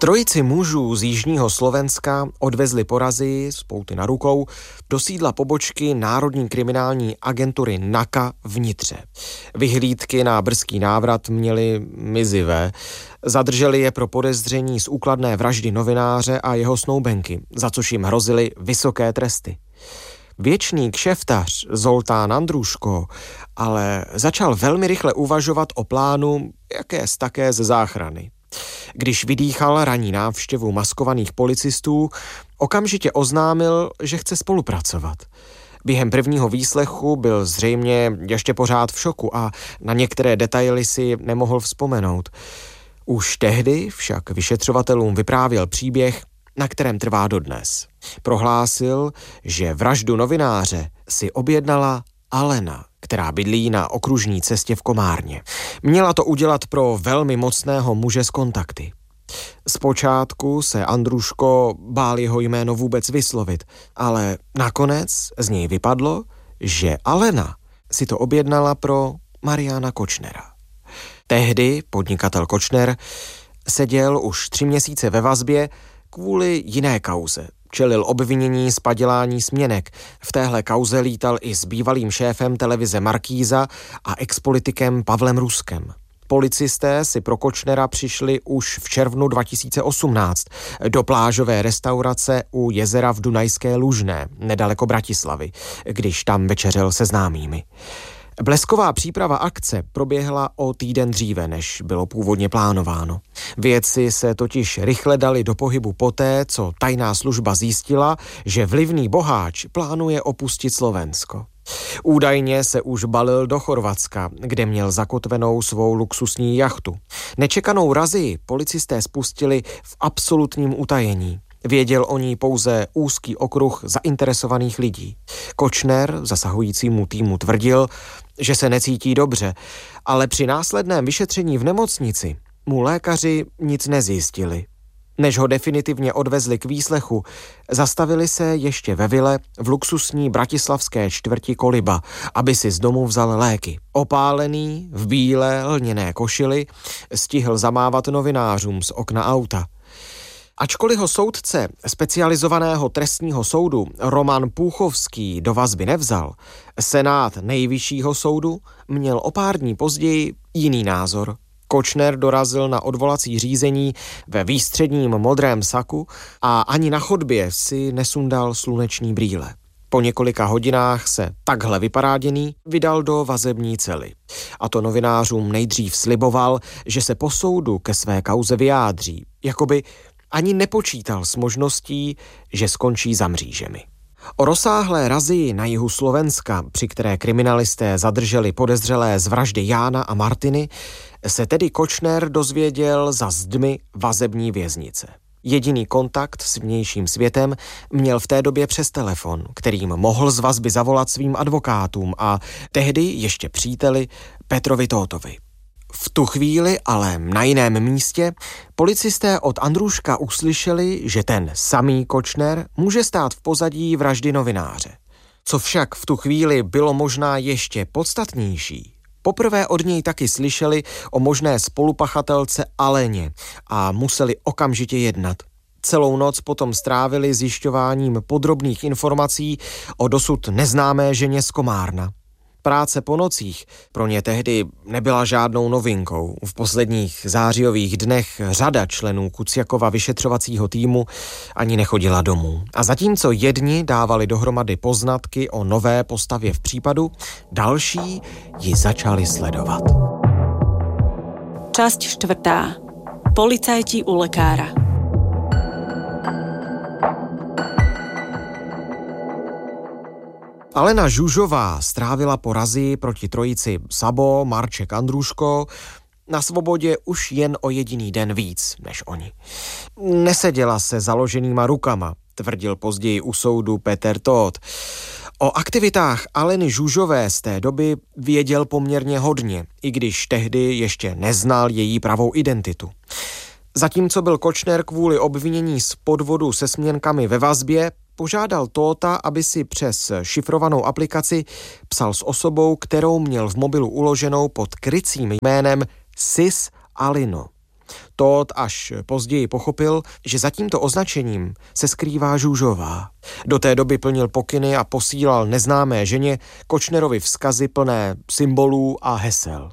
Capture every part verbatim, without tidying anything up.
Trojici mužů z jižního Slovenska odvezli po razii s pouty na rukou do sídla pobočky Národní kriminální agentury NAKA v Nitře. Vyhlídky na brzký návrat měly mizivé. Zadrželi je pro podezření z úkladné vraždy novináře a jeho snoubenky, za což jim hrozily vysoké tresty. Věčný kšeftař Zoltán Andruško ale začal velmi rychle uvažovat o plánu jakési také ze záchrany. Když vydýchal ranní návštěvu maskovaných policistů, okamžitě oznámil, že chce spolupracovat. Během prvního výslechu byl zřejmě ještě pořád v šoku a na některé detaily si nemohl vzpomenout. Už tehdy však vyšetřovatelům vyprávěl příběh, na kterém trvá dodnes. Prohlásil, že vraždu novináře si objednala Alena, která bydlí na okružní cestě v Komárně. Měla to udělat pro velmi mocného muže z kontakty. Zpočátku se Andruško bál jeho jméno vůbec vyslovit, ale nakonec z něj vypadlo, že Alena si to objednala pro Mariana Kočnera. Tehdy podnikatel Kočner seděl už tři měsíce ve vazbě kvůli jiné kauze. Čelil obvinění z padělání směnek. V téhle kauze lítal i s bývalým šéfem televize Markýza a expolitikem Pavlem Ruskem. Policisté si pro Kočnera přišli už v červnu dva tisíce osmnáct do plážové restaurace u jezera v Dunajské Lužné, nedaleko Bratislavy, když tam večeřel se známými. Blesková příprava akce proběhla o týden dříve, než bylo původně plánováno. Vědci se totiž rychle dali do pohybu poté, co tajná služba zjistila, že vlivný boháč plánuje opustit Slovensko. Údajně se už balil do Chorvatska, kde měl zakotvenou svou luxusní jachtu. Nečekanou razii policisté spustili v absolutním utajení. Věděl o ní pouze úzký okruh zainteresovaných lidí. Kočner zasahujícímu týmu tvrdil, že se necítí dobře, ale při následném vyšetření v nemocnici mu lékaři nic nezjistili. Než ho definitivně odvezli k výslechu, zastavili se ještě ve vile v luxusní bratislavské čtvrti Koliba, aby si z domu vzal léky. Opálený, v bílé lněné košili, stihl zamávat novinářům z okna auta. Ačkoliv ho soudce specializovaného trestního soudu Roman Půchovský do vazby nevzal, senát nejvyššího soudu měl o pár dní později jiný názor. Kočner dorazil na odvolací řízení ve výstředním modrém saku a ani na chodbě si nesundal sluneční brýle. Po několika hodinách se takhle vyparáděný vydal do vazební cely. A to novinářům nejdřív sliboval, že se po soudu ke své kauze vyjádří, jakoby ani nepočítal s možností, že skončí za mřížemi. O rozsáhlé razii na jihu Slovenska, při které kriminalisté zadrželi podezřelé z vraždy Jána a Martiny, se tedy Kočner dozvěděl za zdmi vazební věznice. Jediný kontakt s vnějším světem měl v té době přes telefon, kterým mohl z vazby zavolat svým advokátům a tehdy ještě příteli Petrovi Tótovi. V tu chvíli, ale na jiném místě, policisté od Andruška uslyšeli, že ten samý Kočner může stát v pozadí vraždy novináře. Co však v tu chvíli bylo možná ještě podstatnější, poprvé od něj taky slyšeli o možné spolupachatelce Aleně a museli okamžitě jednat. Celou noc potom strávili zjišťováním podrobných informací o dosud neznámé ženě z Komárna. Práce po nocích pro ně tehdy nebyla žádnou novinkou. V posledních zářijových dnech řada členů Kuciakova vyšetřovacího týmu ani nechodila domů. A zatímco jedni dávali dohromady poznatky o nové postavě v případu, další ji začali sledovat. Časť štvrtá. Policajti u lekára. Alena Žužová strávila po razii proti trojici Sabo, Marček, Andruško na svobodě už jen o jediný den víc než oni. Neseděla se založenýma rukama, tvrdil později u soudu Peter Tóth. O aktivitách Aleny Žužové z té doby věděl poměrně hodně, i když tehdy ještě neznal její pravou identitu. Zatímco byl Kočner kvůli obvinění z podvodu se směnkami ve vazbě, požádal Tótha, aby si přes šifrovanou aplikaci psal s osobou, kterou měl v mobilu uloženou pod krycím jménem Sis Alino. Tóth až později pochopil, že za tímto označením se skrývá Žužová. Do té doby plnil pokyny a posílal neznámé ženě Kočnerovi vzkazy plné symbolů a hesel.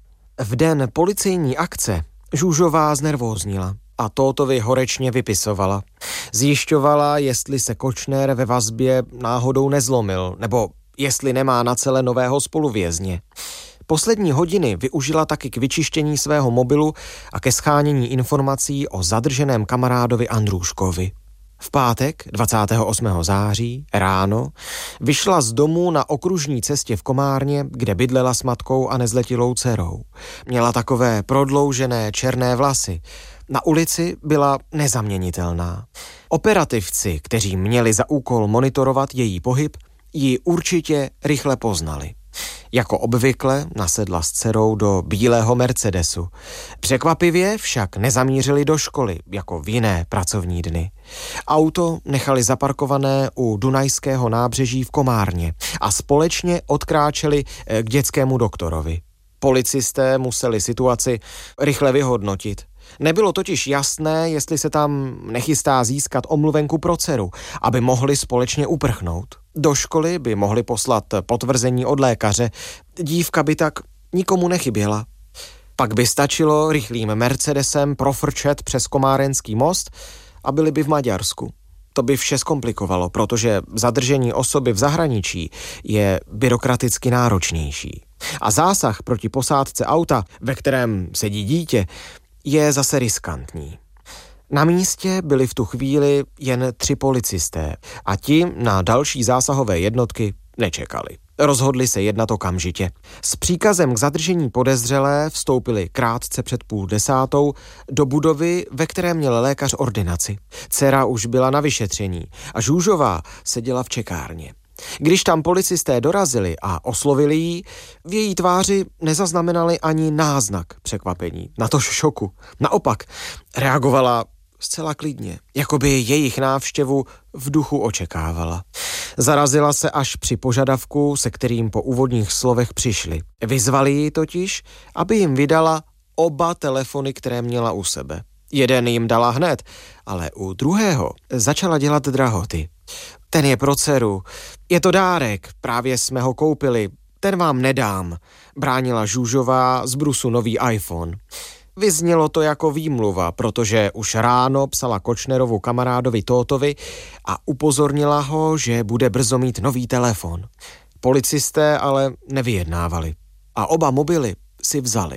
V den policejní akce Žužová znervóznila a Tóthovi horečně vypisovala. Zjišťovala, jestli se Kočner ve vazbě náhodou nezlomil, nebo jestli nemá na celé nového spoluvězně. Poslední hodiny využila taky k vyčištění svého mobilu a ke shánění informací o zadrženém kamarádovi Andrůškovi. V pátek dvacátého osmého září ráno vyšla z domu na okružní cestě v Komárně, kde bydlela s matkou a nezletilou dcerou. Měla takové prodloužené černé vlasy. Na ulici byla nezaměnitelná. Operativci, kteří měli za úkol monitorovat její pohyb, ji určitě rychle poznali. Jako obvykle nasedla s dcerou do bílého Mercedesu. Překvapivě však nezamířili do školy, jako v jiné pracovní dny. Auto nechali zaparkované u Dunajského nábřeží v Komárně a společně odkráčeli k dětskému doktorovi. Policisté museli situaci rychle vyhodnotit. Nebylo totiž jasné, jestli se tam nechystá získat omluvenku pro dceru, aby mohli společně uprchnout. Do školy by mohli poslat potvrzení od lékaře, dívka by tak nikomu nechyběla. Pak by stačilo rychlým Mercedesem profrčet přes Komárenský most a byli by v Maďarsku. To by vše zkomplikovalo, protože zadržení osoby v zahraničí je byrokraticky náročnější. A zásah proti posádce auta, ve kterém sedí dítě, je zase riskantní. Na místě byli v tu chvíli jen tři policisté a ti na další zásahové jednotky nečekali. Rozhodli se jednat okamžitě. S příkazem k zadržení podezřelé vstoupili krátce před půl desátou do budovy, ve které měl lékař ordinaci. Dcera už byla na vyšetření a Žužová seděla v čekárně. Když tam policisté dorazili a oslovili ji, v její tváři nezaznamenali ani náznak překvapení, natož šoku. Naopak, reagovala zcela klidně, jako by jejich návštěvu v duchu očekávala. Zarazila se až při požadavku, se kterým po úvodních slovech přišli. Vyzvali ji totiž, aby jim vydala oba telefony, které měla u sebe. Jeden jim dala hned, ale u druhého začala dělat drahoty. Ten je pro dceru. Je to dárek, právě jsme ho koupili. Ten vám nedám, bránila Žužová z brusu nový iPhone. Vyznělo to jako výmluva, protože už ráno psala Kočnerovu kamarádovi Tóthovi a upozornila ho, že bude brzo mít nový telefon. Policisté ale nevyjednávali a oba mobily si vzali.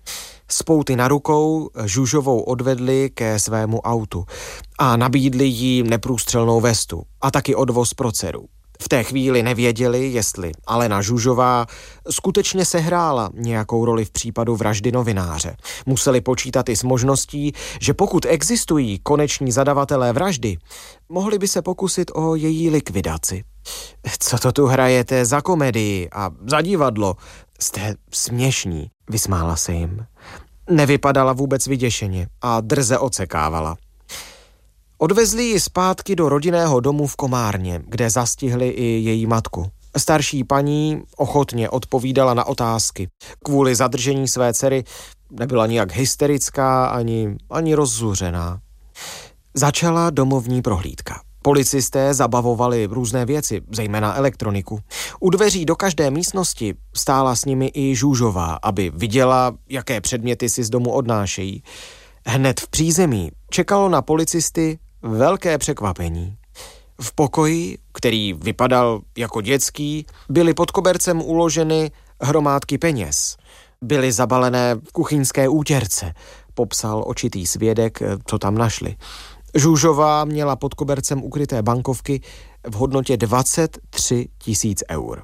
Z pouty na rukou Žužovou odvedli ke svému autu a nabídli jí neprůstřelnou vestu a taky odvoz pro dceru. V té chvíli nevěděli, jestli Alena Žužová skutečně sehrála nějakou roli v případu vraždy novináře. Museli počítat i s možností, že pokud existují koneční zadavatelé vraždy, mohli by se pokusit o její likvidaci. Co to tu hrajete za komedii a za divadlo? Jste směšní, vysmála se jim. Nevypadala vůbec vyděšeně a drze odsekávala. Odvezli ji zpátky do rodinného domu v Komárně, kde zastihli i její matku. Starší paní ochotně odpovídala na otázky. Kvůli zadržení své dcery nebyla nijak hysterická ani, ani rozzuřená. Začala domovní prohlídka. Policisté zabavovali různé věci, zejména elektroniku. U dveří do každé místnosti stála s nimi i Žužová, aby viděla, jaké předměty si z domu odnášejí. Hned v přízemí čekalo na policisty velké překvapení. V pokoji, který vypadal jako dětský, byly pod kobercem uloženy hromádky peněz. Byly zabalené v kuchyňské útěrce, popsal očitý svědek, co tam našli. Žužová měla pod kobercem ukryté bankovky v hodnotě dvacet tři tisíc eur.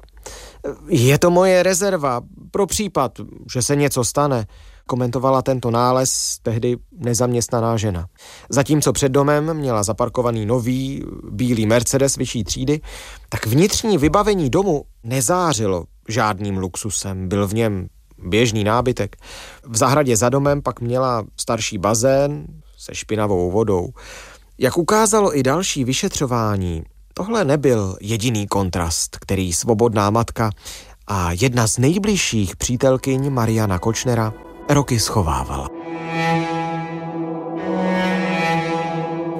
Je to moje rezerva pro případ, že se něco stane, komentovala tento nález tehdy nezaměstnaná žena. Zatímco před domem měla zaparkovaný nový bílý Mercedes vyšší třídy, tak vnitřní vybavení domu nezářilo žádným luxusem, byl v něm běžný nábytek. V zahradě za domem pak měla starší bazén se špinavou vodou. Jak ukázalo i další vyšetřování, tohle nebyl jediný kontrast, který svobodná matka a jedna z nejbližších přítelkyň Mariana Kočnera roky schovávala.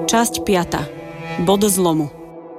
Časť piata. Bod zlomu.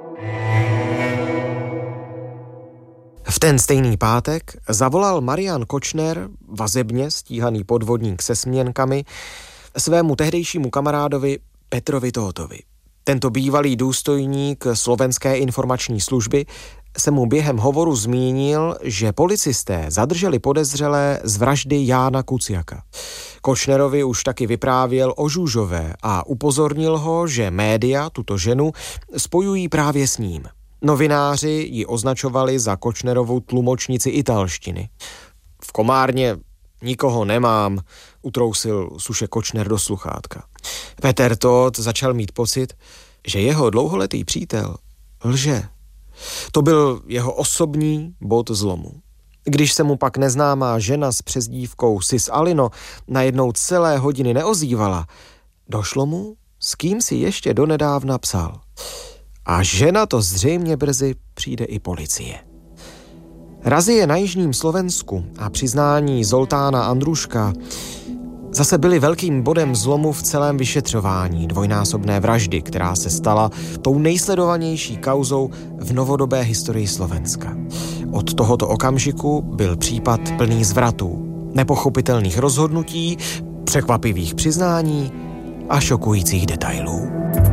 V ten stejný pátek zavolal Marian Kočner, vazebně stíhaný podvodník se směnkami, svému tehdejšímu kamarádovi Petrovi Tótovi. Tento bývalý důstojník slovenské informační služby se mu během hovoru zmínil, že policisté zadrželi podezřelé z vraždy Jána Kuciaka. Kočnerovi už taky vyprávěl o Žužové a upozornil ho, že média tuto ženu spojují právě s ním. Novináři ji označovali za Kočnerovu tlumočnici italštiny. V Komárně nikoho nemám, utrousil suše Kočner do sluchátka. Peter Tóth začal mít pocit, že jeho dlouholetý přítel lže. To byl jeho osobní bod zlomu. Když se mu pak neznámá žena s přezdívkou Sis Alino najednou celé hodiny neozývala, došlo mu, s kým si ještě donedávna psal. A žena to zřejmě brzy přijde i policie. Razie na jižním Slovensku a přiznání Zoltána Andruška zase byly velkým bodem zlomu v celém vyšetřování dvojnásobné vraždy, která se stala tou nejsledovanější kauzou v novodobé historii Slovenska. Od tohoto okamžiku byl případ plný zvratů, nepochopitelných rozhodnutí, překvapivých přiznání a šokujících detailů.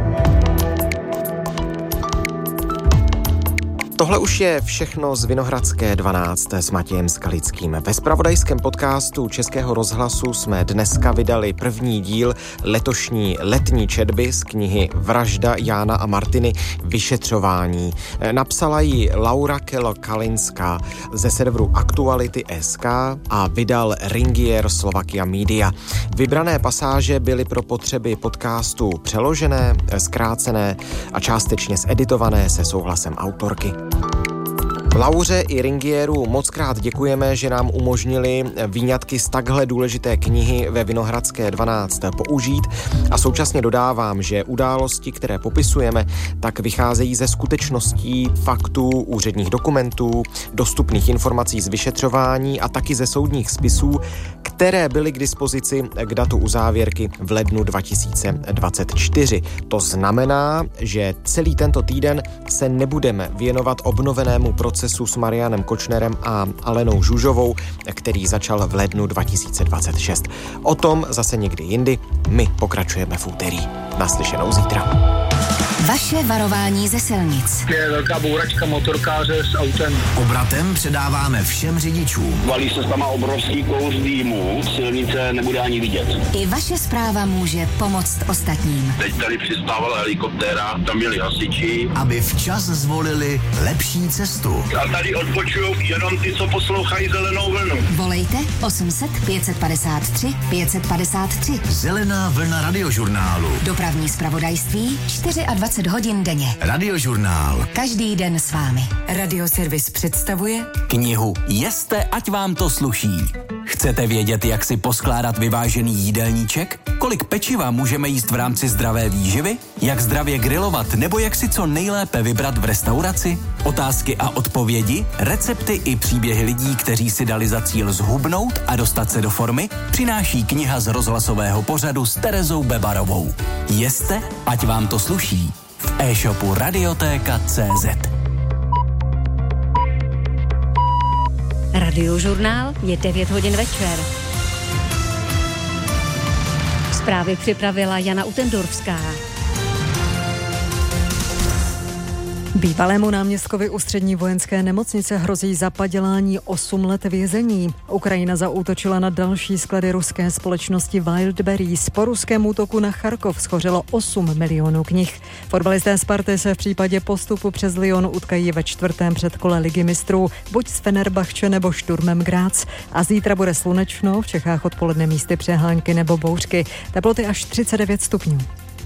Tohle už je všechno z Vinohradské dvanáct s Matějem Skalickým. Ve zpravodajském podcastu Českého rozhlasu jsme dneska vydali první díl letošní letní četby z knihy Vražda Jána a Martiny vyšetřování. Napsala ji Laura Kelo-Kalinská ze serveru Aktuality tečka es ká a vydal Ringier Slovakia Media. Vybrané pasáže byly pro potřeby podcastu přeložené, zkrácené a částečně zeditované se souhlasem autorky. Lauře i Ringieru moc krát děkujeme, že nám umožnili výňatky z takhle důležité knihy ve Vinohradské dvanáct použít a současně dodávám, že události, které popisujeme, tak vycházejí ze skutečností, faktů, úředních dokumentů, dostupných informací z vyšetřování a taky ze soudních spisů, které byly k dispozici k datu uzávěrky v lednu dva tisíce dvacet čtyři. To znamená, že celý tento týden se nebudeme věnovat obnovenému procesu s Marianem Kočnerem a Alenou Žužovou, který začal v lednu dva tisíce dvacet šest. O tom zase někdy jindy. My pokračujeme v úterý. Naslyšenou zítra. Vaše varování ze silnic. Je velká bouračka motorkáře s autem. Obratem předáváme všem řidičům. Valí se tam obrovský kous dýmu, silnice nebude ani vidět. I vaše zpráva může pomoct ostatním. Teď tady přistávala helikoptéra, tam měli hasiči. Aby včas zvolili lepší cestu. A tady odpočujou jenom ty, co poslouchají Zelenou vlnu. Volejte osm set pět padesát tři pět padesát tři. Zelená vlna radiožurnálu. Dopravní zpravodajství dvacet čtyři hodin denně. Radiožurnál. Každý den s vámi. Radioservis představuje knihu Jeste, ať vám to sluší. Chcete vědět, jak si poskládat vyvážený jídelníček? Kolik pečiva můžeme jíst v rámci zdravé výživy? Jak zdravě grilovat nebo jak si co nejlépe vybrat v restauraci? Otázky a odpovědi, recepty i příběhy lidí, kteří si dali za cíl zhubnout a dostat se do formy, přináší kniha z rozhlasového pořadu s Terezou Bebarovou. Jeste, ať vám to sluší. V e-shopu Radiotéka tečka cé zet. Radiožurnál je devět hodin večer. Zprávy připravila Jana Utendorfská. Bývalému náměstkovi ústřední vojenské nemocnice hrozí za padělání osm let vězení. Ukrajina zaútočila na další sklady ruské společnosti Wildberries. Po ruském útoku na Charkov schořelo osm milionů knih. Fotbalisté Sparty se v případě postupu přes Lyon utkají ve čtvrtém předkole Ligy mistrů, buď s Fenerbahče nebo Šturmem Graz. A zítra bude slunečno, v Čechách odpoledne místy přehánky nebo bouřky. Teploty až třicet devět stupňů.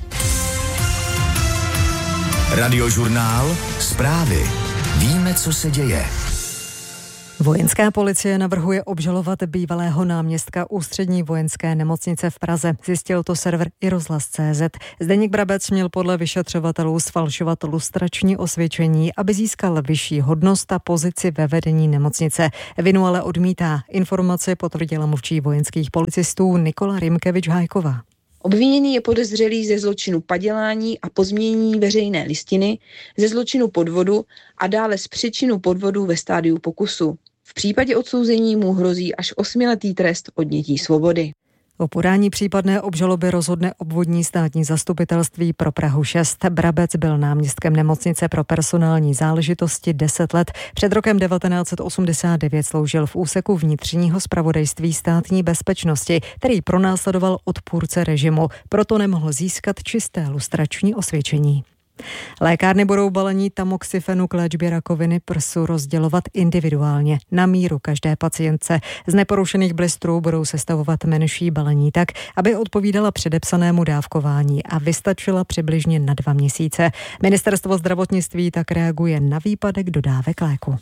Radiožurnál. Zprávy. Víme, co se děje. Vojenská policie navrhuje obžalovat bývalého náměstka ústřední vojenské nemocnice v Praze. Zjistil to server i rozhlas tečka cé zet. Zdeněk Brabec měl podle vyšetřovatelů sfalšovat lustrační osvědčení, aby získal vyšší hodnost a pozici ve vedení nemocnice. Vinu ale odmítá. Informace potvrdila mluvčí vojenských policistů Nikola Rimkevič-Hájková. Obviněný je podezřelý ze zločinu padělání a pozměnění veřejné listiny, ze zločinu podvodu a dále z příčinu podvodu ve stádiu pokusu. V případě odsouzení mu hrozí až osmiletý trest odnětí svobody. O podání případné obžaloby rozhodne obvodní státní zastupitelství pro Prahu šest. Brabec byl náměstkem nemocnice pro personální záležitosti deset let. Před rokem devatenáct set osmdesát devět sloužil v úseku vnitřního zpravodajství státní bezpečnosti, který pronásledoval odpůrce režimu, proto nemohl získat čisté lustrační osvědčení. Lékárny budou balení tamoxifenu k léčbě rakoviny prsu rozdělovat individuálně na míru každé pacientce. Z neporušených blistrů budou sestavovat menší balení tak, aby odpovídala předepsanému dávkování a vystačila přibližně na dva měsíce. Ministerstvo zdravotnictví tak reaguje na výpadek dodávek léku.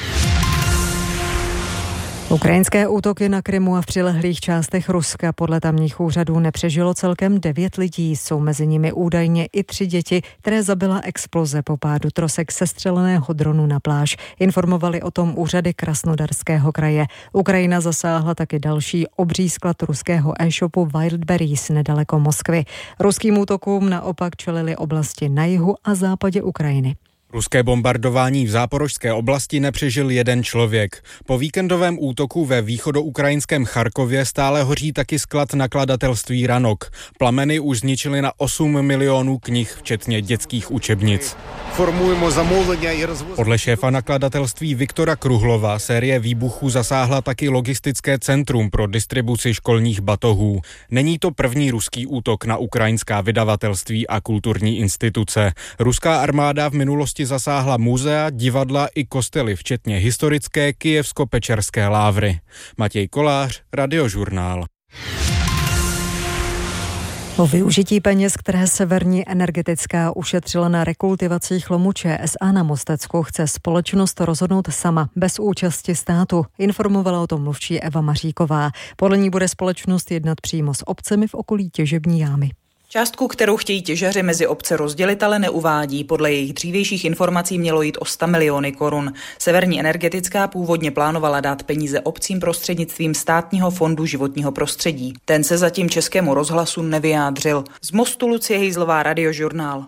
Ukrajinské útoky na Krymu a v přilehlých částech Ruska podle tamních úřadů nepřežilo celkem devět lidí. Jsou mezi nimi údajně i tři děti, které zabila exploze po pádu trosek sestřeleného dronu na pláž. Informovali o tom úřady Krasnodarského kraje. Ukrajina zasáhla taky další obří sklad ruského e-shopu Wildberries nedaleko Moskvy. Ruským útokům naopak čelily oblasti na jihu a západě Ukrajiny. Ruské bombardování v záporožské oblasti nepřežil jeden člověk. Po víkendovém útoku ve východoukrajinském Charkově stále hoří taky sklad nakladatelství Ranok. Plameny už zničily na osm milionů knih, včetně dětských učebnic. Podle šéfa nakladatelství Viktora Kruhlova série výbuchů zasáhla taky logistické centrum pro distribuci školních batohů. Není to první ruský útok na ukrajinská vydavatelství a kulturní instituce. Ruská armáda v minulosti zasáhla muzea, divadla i kostely, včetně historické Kyjevsko-Pečerské lávry. Matěj Kolář, Radiožurnál. O využití peněz, které Severní energetická ušetřila na rekultivacích lomu Č S A na Mostecku, chce společnost rozhodnout sama, bez účasti státu, informovala o tom mluvčí Eva Maříková. Podle ní bude společnost jednat přímo s obcemi v okolí těžební jámy. Částku, kterou chtějí těžaři mezi obce rozdělit, ale neuvádí. Podle jejich dřívějších informací mělo jít o sto miliony korun. Severní energetická původně plánovala dát peníze obcím prostřednictvím státního fondu životního prostředí. Ten se zatím Českému rozhlasu nevyjádřil. Z Mostu Lucie Hejzlová, Radiožurnál.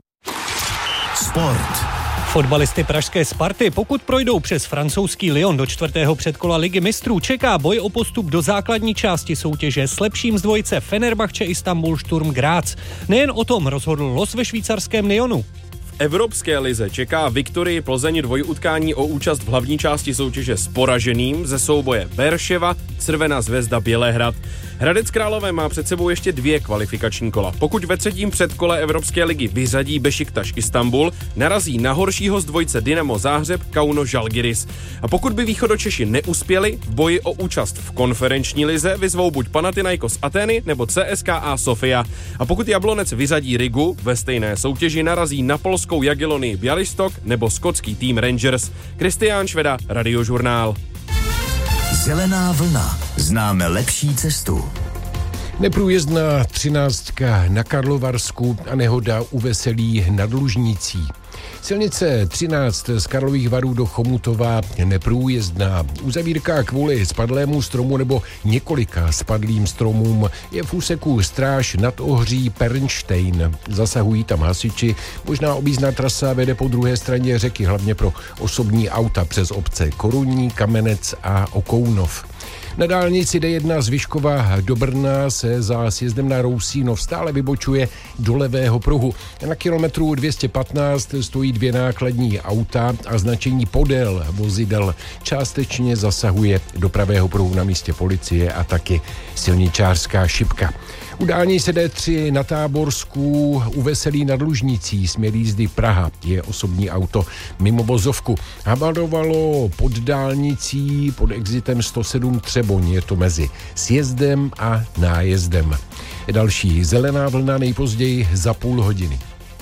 Sport. Fotbalisty pražské Sparty, pokud projdou přes francouzský Lyon do čtvrtého předkola Ligy mistrů, čeká boj o postup do základní části soutěže s lepším z dvojice Fenerbahce Istanbul Sturm Graz. Nejen o tom rozhodl los ve švýcarském Lyonu. V Evropské lize čeká Viktorii Plzeň dvojutkání o účast v hlavní části soutěže s poraženým ze souboje Berševa, Crvená zvezda Bělehrad. Hradec Králové má před sebou ještě dvě kvalifikační kola. Pokud ve třetím předkole Evropské ligy vyřadí Bešiktaš Istanbul, narazí na horšího z dvojice Dynamo Záhřeb Kauno Žalgiris. A pokud by východočeši neuspěli, v boji o účast v konferenční lize vyzvou buď Panathinaikos Atény nebo C S K A Sofia. A pokud Jablonec vyřadí Rigu, ve stejné soutěži narazí na polskou Jagiellonii Białystok nebo skotský tým Rangers. Kristián Šveda, Radiožurnál. Zelená vlna. Známe lepší cestu. Neprůjezdná třináctka na Karlovarsku a nehoda u Veselí nad Lužnicí. Silnice třináct z Karlových Varů do Chomutova neprůjezdná. Uzavírka kvůli spadlému stromu nebo několika spadlým stromům je v úseku Stráž nad Ohří Pernštejn. Zasahují tam hasiči. Možná objízdná trasa vede po druhé straně řeky, hlavně pro osobní auta přes obce Korunní, Kamenec a Okounov. Na dálnici D jedna z Vyškova do Brna se za sjezdem na Rousínov stále vybočuje do levého pruhu. Na kilometru dvě stě patnáct stojí dvě nákladní auta a značení podél vozidel částečně zasahuje do pravého pruhu na místě policie a taky silničářská šipka. U dálnice D tři na Táborsku u Veselí nad Lužnicí směr jízdy Praha je osobní auto mimo vozovku. Havarovalo pod dálnicí pod exitem sto sedm Třeboň, je to mezi sjezdem a nájezdem. Další zelená vlna nejpozději za půl hodiny.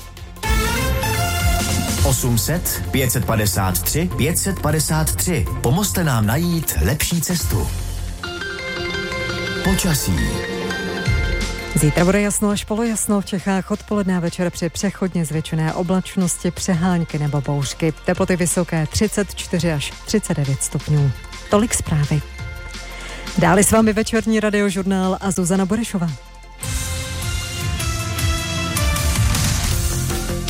osm set, pět set padesát tři, pět set padesát tři. Pomozte nám najít lepší cestu. Počasí. Zítra bude jasno až polojasno, v Čechách odpoledne a večer při přechodně zvětšené oblačnosti, přehánky nebo bouřky. Teploty vysoké třicet čtyři až třicet devět stupňů. Tolik zprávy. Dále s vámi večerní Radiožurnál a Zuzana Borešová.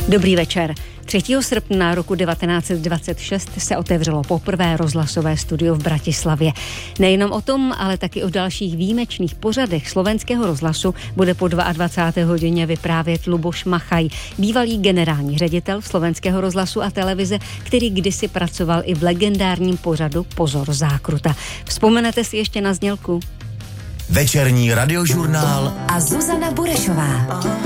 Dobrý večer. třetího srpna roku devatenáct set dvacet šest se otevřelo poprvé rozhlasové studio v Bratislavě. Nejenom o tom, ale taky o dalších výjimečných pořadech slovenského rozhlasu bude po dvacáté druhé hodině vyprávět Luboš Machaj, bývalý generální ředitel slovenského rozhlasu a televize, který kdysi pracoval i v legendárním pořadu Pozor zákruta. Vzpomenete si ještě na znělku? Večerní radiožurnál a Zuzana Burešová.